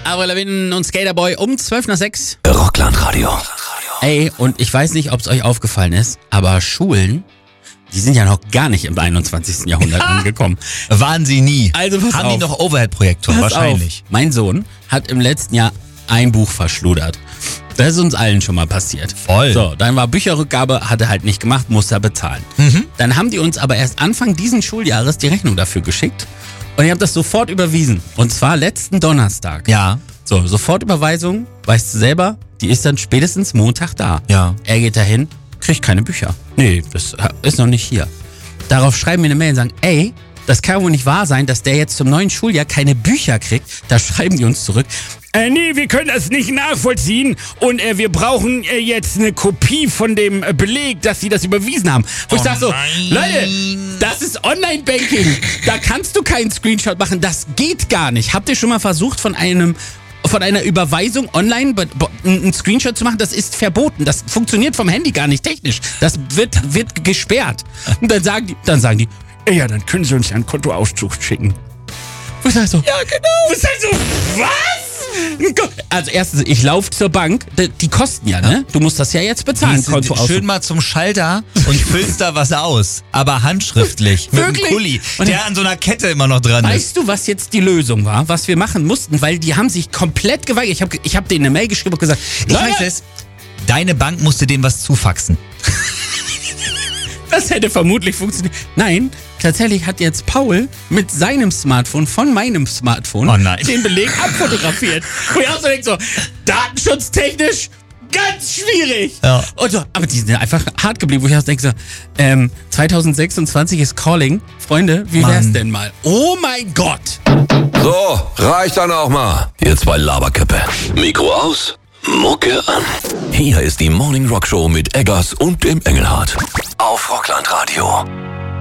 Avril Lavigne und Skaterboy um 5:12. Rockland Radio. Ey, und ich weiß nicht, ob es euch aufgefallen ist, aber Schulen, die sind ja noch gar nicht im 21. Jahrhundert angekommen. Waren sie nie. Also pass Haben auf. die noch Overhead-Projektor? Pass Wahrscheinlich. auf. Mein Sohn hat im letzten Jahr ein Buch verschludert. Das ist uns allen schon mal passiert. Voll. So, dann war Bücherrückgabe, hat er halt nicht gemacht, musste er bezahlen. Dann haben die uns aber erst Anfang diesen Schuljahres die Rechnung dafür geschickt. Und ich habe das sofort überwiesen. Und zwar letzten Donnerstag. Ja. So, Sofortüberweisung, weißt du selber, die ist dann spätestens Montag da. Ja. Er geht dahin, kriegt keine Bücher. Nee, das ist noch nicht hier. Darauf schreiben wir eine Mail und sagen, ey, das kann wohl nicht wahr sein, dass der jetzt zum neuen Schuljahr keine Bücher kriegt. Da schreiben die uns zurück. Nee, wir können das nicht nachvollziehen und wir brauchen jetzt eine Kopie von dem Beleg, dass sie das überwiesen haben. Wo ich sag so, Leute, das ist Online-Banking. Da kannst du keinen Screenshot machen. Das geht gar nicht. Habt ihr schon mal versucht, von einer Überweisung online einen Screenshot zu machen? Das ist verboten. Das funktioniert vom Handy gar nicht technisch. Das wird gesperrt. Und dann sagen die, ja, dann können sie uns ja einen Kontoauszug schicken. Wo ich sag so, ja, genau. Wo ich sag so, was? Also erstens, ich laufe zur Bank, die kosten ja, ne? Du musst das ja jetzt bezahlen. Schön mal zum Schalter und füllst da was aus. Aber handschriftlich. Mit einem Wirklich? Kuli, Und der an so einer Kette immer noch dran ist. Weißt du, was jetzt die Lösung war, was wir machen mussten? Weil die haben sich komplett geweigert. Ich hab denen eine Mail geschrieben und gesagt, Ich weiß es. Deine Bank musste dem was zufaxen. das hätte vermutlich funktioniert. Nein, tatsächlich hat jetzt Paul mit seinem Smartphone von meinem Smartphone den Beleg abfotografiert. Wo ich auch so denke, so, datenschutztechnisch ganz schwierig. Ja. Und so, aber die sind einfach hart geblieben, wo ich auch denke, so, 2026 ist Calling. Freunde, wie wär's denn mal? Oh mein Gott! So, reicht dann auch mal. Jetzt bei Laberkippe. Mikro aus, Mucke an. Hier ist die Morning Rock Show mit Eggers und dem Engelhardt. Auf Rockland Radio.